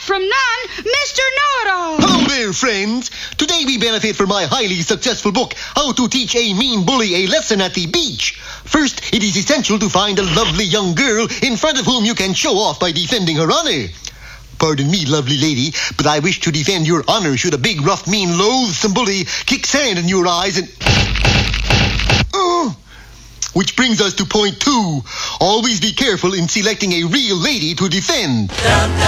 from none, Mr. Know-It-All. Hello there, friends. Today we benefit from my highly successful book, How to Teach a Mean Bully a Lesson at the Beach. First, it is essential to find a lovely young girl in front of whom you can show off by defending her honor. Pardon me, lovely lady, but I wish to defend your honor should a big, rough, mean, loathsome bully kick sand in your eyes and... Which brings us to point 2. Always be careful in selecting a real lady to defend.